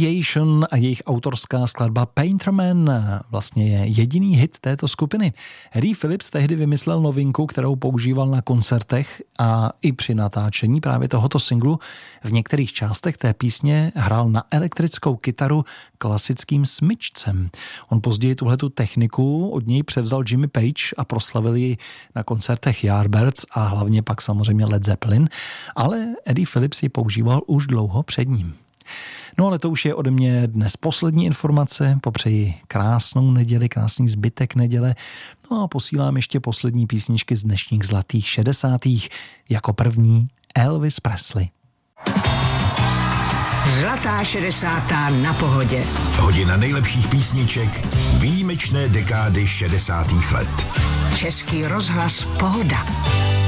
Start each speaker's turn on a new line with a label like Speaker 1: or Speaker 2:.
Speaker 1: Aviation a jejich autorská skladba Painterman vlastně je jediný hit této skupiny. Eddie Phillips tehdy vymyslel novinku, kterou používal na koncertech a i při natáčení právě tohoto singlu v některých částech té písně hrál na elektrickou kytaru klasickým smyčcem. On později tuhletu techniku od něj převzal Jimmy Page a proslavil ji na koncertech Yardbirds a hlavně pak samozřejmě Led Zeppelin, ale Eddie Phillips ji používal už dlouho před ním. No ale to už je ode mě dnes poslední informace, popřeji krásnou neděli, krásný zbytek neděle, no a posílám ještě poslední písničky z dnešních zlatých 60. Jako první Elvis Presley.
Speaker 2: Zlatá 60. na Pohodě.
Speaker 3: Hodina nejlepších písniček výjimečné dekády 60. let.
Speaker 2: Český rozhlas Pohoda.